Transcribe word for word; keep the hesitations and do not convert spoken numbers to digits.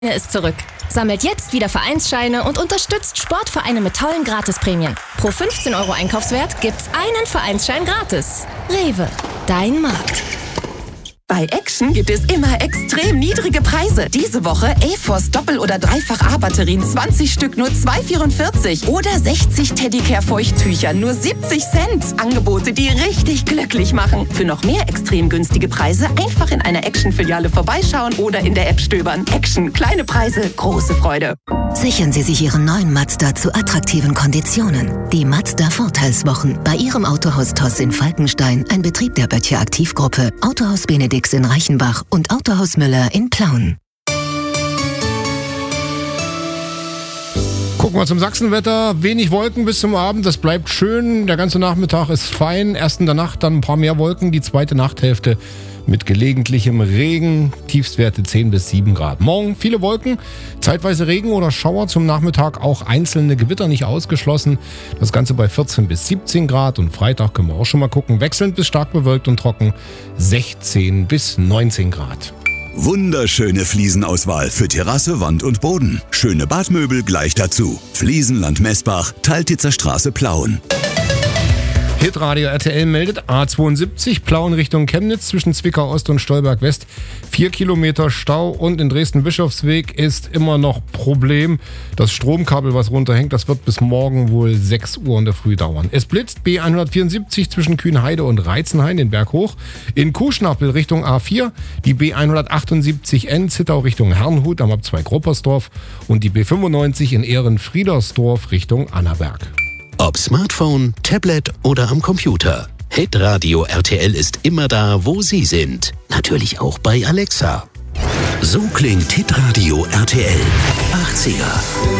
ist zurück. Sammelt jetzt wieder Vereinsscheine und unterstützt Sportvereine mit tollen Gratisprämien. Pro fünfzehn Euro Einkaufswert gibt's einen Vereinsschein gratis. Rewe, dein Markt. Bei Action gibt es immer extrem niedrige Preise. Diese Woche A-Force Doppel- oder Dreifach-A-Batterien, zwanzig Stück, nur zwei Euro vierundvierzig. Oder sechzig Teddicare-Feuchttücher, nur siebzig Cent. Angebote, die richtig glücklich machen. Für noch mehr extrem günstige Preise einfach in einer Action-Filiale vorbeischauen oder in der App stöbern. Action, kleine Preise, große Freude. Sichern Sie sich Ihren neuen Mazda zu attraktiven Konditionen. Die Mazda-Vorteilswochen bei Ihrem Autohaus Toss in Falkenstein, ein Betrieb der Böttcher Aktivgruppe, Autohaus Benedix in Reichenbach und Autohaus Müller in Plauen. Gucken wir zum Sachsenwetter. Wenig Wolken bis zum Abend, das bleibt schön. Der ganze Nachmittag ist fein. Erst in der Nacht dann ein paar mehr Wolken. Die zweite Nachthälfte mit gelegentlichem Regen. Tiefstwerte zehn bis sieben Grad. Morgen viele Wolken, zeitweise Regen oder Schauer. Zum Nachmittag auch einzelne Gewitter nicht ausgeschlossen. Das Ganze bei vierzehn bis siebzehn Grad. Und Freitag können wir auch schon mal gucken. Wechselnd bis stark bewölkt und trocken. sechzehn bis neunzehn Grad. Wunderschöne Fliesenauswahl für Terrasse, Wand und Boden. Schöne Badmöbel gleich dazu. Fliesenland Messbach, Teiltitzer Straße, Plauen. Hitradio R T L meldet A zweiundsiebzig, Plauen Richtung Chemnitz zwischen Zwickau Ost und Stolberg West. Vier Kilometer Stau und in Dresden-Bischofsweg ist immer noch Problem. Das Stromkabel, was runterhängt, das wird bis morgen wohl sechs Uhr in der Früh dauern. Es blitzt B hundertvierundsiebzig zwischen Kühnheide und Reizenhain den Berg hoch. In Kuhschnappel Richtung A vier, die B hundertachtundsiebzig N Zittau Richtung Herrnhut am Ab zwei Gruppersdorf und die B fünfundneunzig in Ehrenfriedersdorf Richtung Annaberg. Ob Smartphone, Tablet oder am Computer. Hitradio R T L ist immer da, wo Sie sind. Natürlich auch bei Alexa. So klingt Hitradio R T L. achtziger.